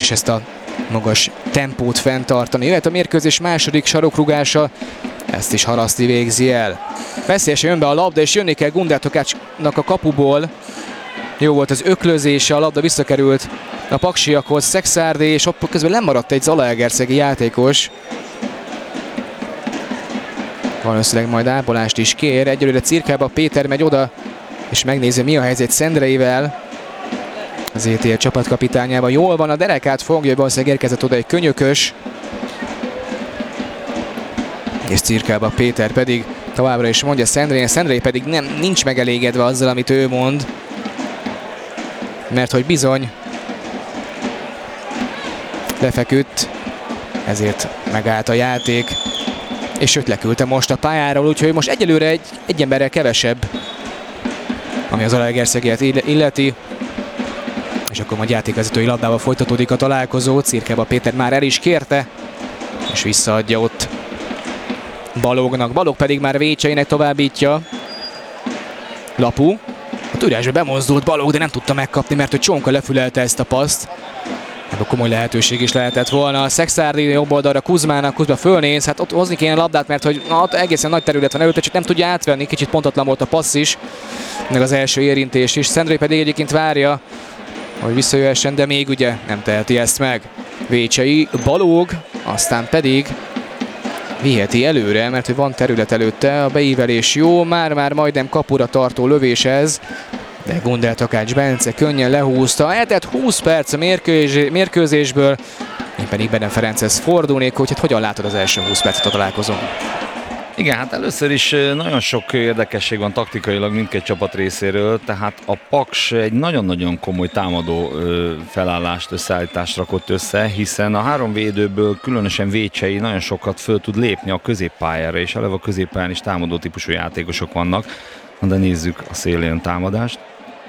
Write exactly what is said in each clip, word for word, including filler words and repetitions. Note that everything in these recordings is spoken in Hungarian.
és ezt a magas tempót fenntartani. Jöhet a mérkőzés második sarokrugása, ezt is Haraszti végzi el. Veszélyesen jön be a labda, és jönni kell Gundel Tokácsnak a kapuból. Jó volt az öklözése, a labda visszakerült a paksiakhoz, Szekszárdi, és ott közben lemaradt egy zalaegerszegi játékos. Valószínűleg majd ápolást is kér. Egyelőre cirkába Péter megy oda, és megnézi, mi a helyzet Szendreivel. Az é té el csapatkapitányában jól van, a derekát fogja, hogy valószínűleg érkezett oda egy könyökös. És cirkába Péter pedig továbbra is mondja Szendrei, Szendrei pedig nem, nincs megelégedve azzal, amit ő mond. Mert hogy bizony lefeküdt, ezért megállt a játék, és őt leküldte most a pályáról, úgyhogy most egyelőre egy, egy emberrel kevesebb, ami az Zalaegerszeget illeti. És akkor majd játékvezetői labdával folytatódik a találkozó. Cirkába Péter már el is kérte, és visszaadja ott Balognak. Balog pedig már Vécseinek továbbítja. Lapu. A üresbe bemozdult Balog, de nem tudta megkapni, mert hogy Csonka lefülelte ezt a paszt. Ebből komoly lehetőség is lehetett volna. Szekszárdi jobb oldalra Kuzmának, Kuzma fölnéz, hát ott hozni kéne a labdát, mert hogy na, ott egészen nagy terület van előtte, csak nem tudja átvenni, kicsit pontatlan volt a passz is, meg az első érintés is. Szendrei pedig egyébként várja, hogy visszajöhessen, de még ugye nem teheti ezt meg. Vécsei, Balog, aztán pedig viheti előre, mert hogy van terület előtte, a beívelés jó, már-már majdnem kapura tartó lövés ez, de Gundel Takács Bence könnyen lehúzta. Eltelt húsz perc a mérkőzés, mérkőzésből, én pedig Bene Ferenchez fordulnék, hogy hát hogyan látod az első húsz percet a találkozón? Igen, hát először is nagyon sok érdekesség van taktikailag mindkét csapat részéről, tehát a Paks egy nagyon-nagyon komoly támadó felállást, összeállítást rakott össze, hiszen a három védőből különösen Vécsei nagyon sokat föl tud lépni a középpályára, és eleve a középpályán is támadó típusú játékosok vannak, de nézzük a szélén támadást.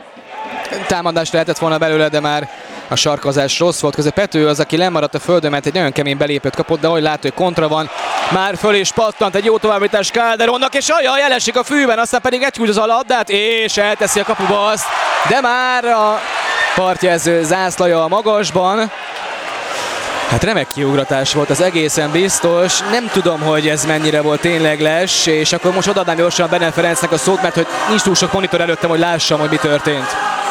Támadást lehetett volna belőle, de már a sarkazás rossz volt. Közben Pető az, aki lemaradt a földön, mert egy nagyon kemény belépőt kapott, de ahogy látja, hogy kontra van, már föl is pattant egy jó továbbítás Calderonnak, és ajaj, elesik a fűben, aztán pedig egyhúzza a labdát, és elteszi a kapuba azt, de már a partjelző zászlaja a magasban. Hát remek kiugratás volt, az egészen biztos. Nem tudom, hogy ez mennyire volt tényleges, és akkor most odaadnám gyorsan Bene Ferencnek a szót, mert hogy nincs túl sok monitor előttem, hogy lássam, hogy mi történt.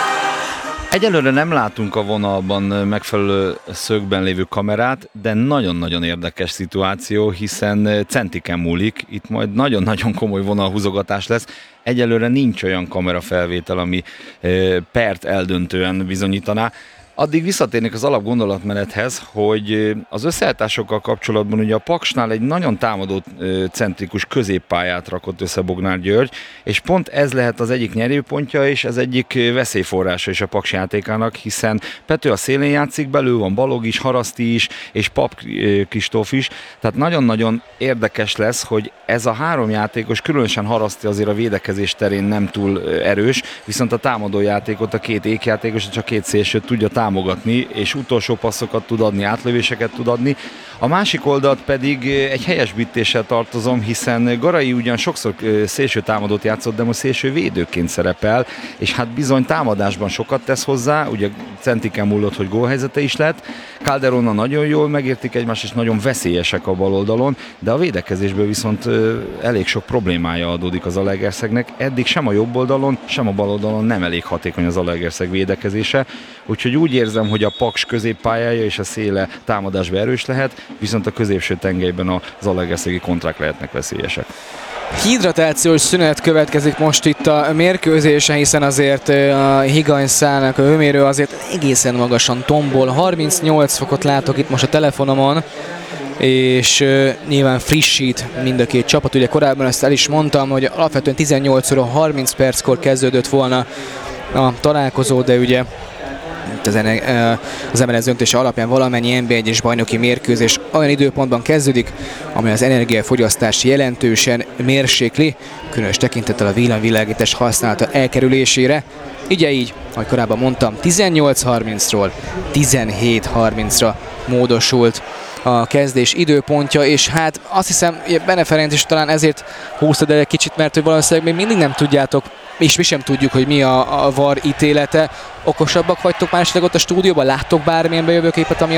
Egyelőre nem látunk a vonalban megfelelő szögben lévő kamerát, de nagyon-nagyon érdekes szituáció, hiszen centiken múlik, itt majd nagyon-nagyon komoly vonalhúzogatás lesz. Egyelőre nincs olyan kamerafelvétel, ami pert eldöntően bizonyítaná. Addig visszatérnék az alapgondolatmenethez, hogy az összeállításokkal kapcsolatban ugye a Paksnál egy nagyon támadó centrikus középpályát rakott össze Bognár György, és pont ez lehet az egyik nyerőpontja, és ez egyik veszélyforrása is a Paks játékának, hiszen Pető a szélén játszik, belül van Balog is, Haraszti is, és Pap Kristóf is, tehát nagyon-nagyon érdekes lesz, hogy ez a három játékos, különösen Haraszti azért a védekezés terén nem túl erős, viszont a támadó játékot, a két ékjátékos, csak két szélsőt tudja támogatni, és utolsó passzokat tud adni, átlövéseket tud adni. A másik oldalt pedig egy helyesbítéssel tartozom, hiszen Garai ugyan sokszor szélső támadót játszott, de most szélső védőként szerepel, és hát bizony támadásban sokat tesz hozzá, ugye centiken múlott, hogy gólhelyzete is lett. Calderonna nagyon jól megértik egymást, és nagyon veszélyesek a bal oldalon, de a védekezésből viszont elég sok problémája adódik az Zalaegerszegnek. Eddig sem a jobb oldalon, sem a bal oldalon nem elég hatékony az Zalaegerszeg védekezése, úgyhogy úgy érzem, hogy a Paks középpályája és a széle támadásban erős lehet, viszont a középső tengelyben a zalaegerszegi kontrák lehetnek veszélyesek. Hidratációs szünet következik most itt a mérkőzésen, hiszen azért a higanyszának a hőmérő azért egészen magasan tombol. harmincnyolc fokot látok itt most a telefonomon, és uh, nyilván frissít mind a két csapat. Ugye korábban ezt el is mondtam, hogy alapvetően tizennyolc óra harminc perckor kezdődött volna a találkozó, de ugye az em el es döntése alapján valamennyi en bé egyes bajnoki mérkőzés olyan időpontban kezdődik, amely az energiafogyasztást jelentősen mérsékli, különös tekintettel a villamvilágítás használata elkerülésére. Ugye így, ahogy korábban mondtam, tizennyolc harmincról tizenhét harmincra módosult a kezdés időpontja, és hát azt hiszem, Bene Ferenc is talán ezért húztad el egy kicsit, mert hogy valószínűleg még mindig nem tudjátok, és mi sem tudjuk, hogy mi a, a vé á er ítélete. Okosabbak vagytok másodleg ott a stúdióban? Láttok bármilyen bejövőképet, ami